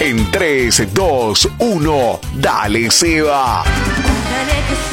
En 3, 2, 1, dale, Seba. Dale que